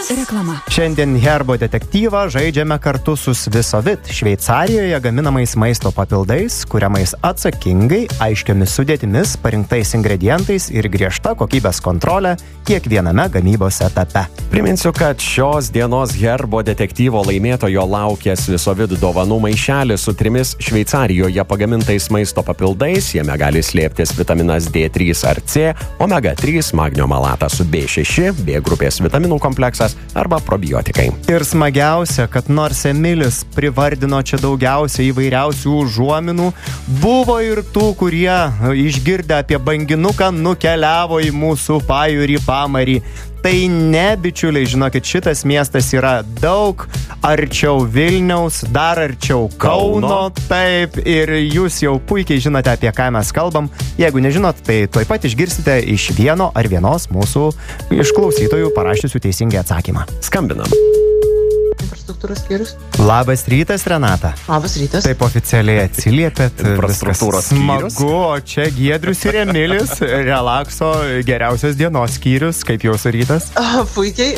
Reklama. Šiandien Herbo detektyvą žaidžiame kartu su Svisovit, Šveicarijoje gaminamais maisto papildais, kuriamais atsakingai, aiškiomis sudėtimis, parinktais ingredientais ir griežta kokybės kontrolė kiekviename gamybos etape. Priminsiu, kad šios dienos Herbo detektyvo laimėtojo laukia Svisovit dovanų maišelis su 3 Šveicarijoje pagamintais maisto papildais. Jame gali slėptis vitaminas D3 ar C, omega 3, magnio malatas su B6, B grupės vitaminų kompleksas arba probiotikai. Ir smagiausia, kad nors Emilis privardino čia daugiausia įvairiausių užuominų, buvo ir tų, kurie išgirdę apie banginuką nukeliavo į mūsų pajūrį pamarį. Tai ne, bičiuliai, žinokit, šitas miestas yra daug arčiau Vilniaus, dar arčiau Kauno, taip, ir jūs jau puikiai žinote, apie ką mes kalbam. Jeigu nežinot, tai tuoj pat išgirsite iš vieno ar vienos mūsų išklausytojų parašysiu teisingą atsakymą. Skambinam. Infrastruktūros skyrius. Labas rytas, Renata. Labas rytas. Taip oficialiai atsiliepėt. Infrastruktūros skyrius. Smagu, o čia Giedrius ir Emilis, relakso geriausios dienos skyrius, kaip jūsų rytas. Puikiai.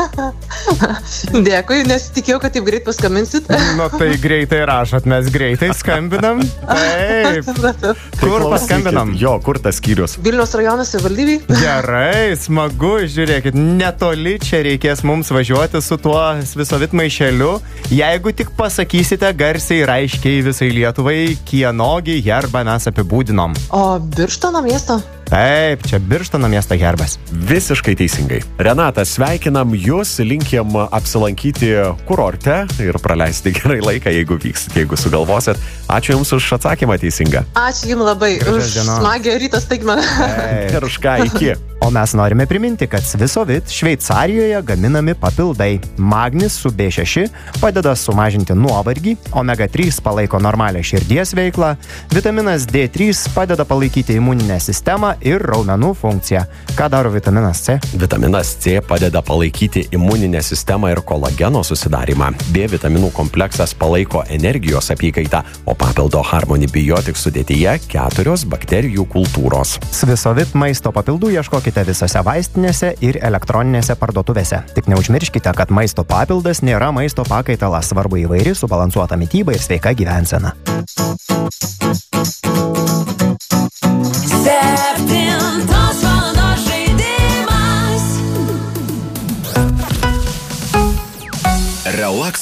Dėkui, nes tikėjau, kad taip greit paskambinsit. Nu, tai greitai rašot, mes greitai skambinam. Taip. Kur paskambinam? Jo, kur tas skyrius? Vilniaus rajonas savivaldybei. Gerai, smagu, žiūrėkit, netoli čia reikės mums važiuoti su tuo Svisovit maišeliu. Jeigu tik pasakysite garsiai ir aiškiai visai Lietuvai, kienogi herbą mes apibūdinom. O Birštono miesto? Taip, čia Birštono miesto herbas. Visiškai teisingai. Renata, sveikinam jūs, linkim apsilankyti kurorte ir praleisti gerai laiką, jeigu vyksit, jeigu sugalvosit. Ačiū Jums už atsakymą teisingą. Ačiū Jums labai už smagią ryto staigmeną. Ir už ką, iki. O mes norime priminti, kad Svisovit Šveicarijoje gaminami papildai. Magnis su B6 padeda sumažinti nuovargį, omega 3 palaiko normalią širdies veiklą, vitaminas D3 padeda palaikyti imuninę sistemą ir raumenų funkciją. Ką daro vitaminas C? Vitaminas C padeda palaikyti imuninę sistemą ir kolageno susidarimą. B vitaminų kompleksas palaiko energijos apykaitą, o papildo Harmony Biotics sudėtyje 4 bakterijų kultūros. Svisovit maisto papildų ieškokite visose vaistinėse ir elektroninėse parduotuvėse. Tik neužmirškite, kad maisto papildas nėra maisto pakaitalas, svarbu įvairi subalansuota mityba ir sveika gyvensena.